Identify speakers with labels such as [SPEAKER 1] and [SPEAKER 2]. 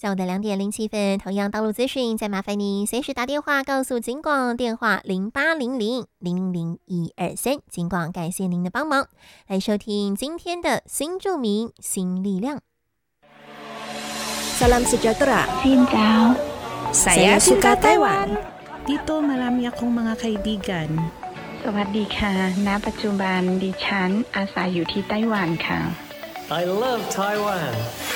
[SPEAKER 1] 下午的2:07，同样道路资讯，再麻烦您随时打电话告诉警广，电话0800000123。警广感谢您的帮忙，来收听今天的新著名新力量。
[SPEAKER 2] Salam sejahtera.
[SPEAKER 3] Xin chào.
[SPEAKER 2] Saya suka Taiwan.
[SPEAKER 4] Dito marami akong mga kaibigan.
[SPEAKER 3] สวัสดีค่ะณปัจจุบันดิฉันอาศัยอยู่ที่ไต้หวันค่ะ
[SPEAKER 5] I love Taiwan.